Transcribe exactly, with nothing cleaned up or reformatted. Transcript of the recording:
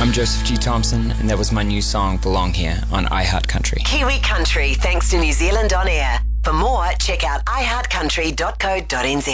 I'm Joseph G. Thompson, and that was my new song, Belong Here, on iHeart Country. Kiwi Country, thanks to New Zealand On Air. For more, check out i heart country dot co dot n z.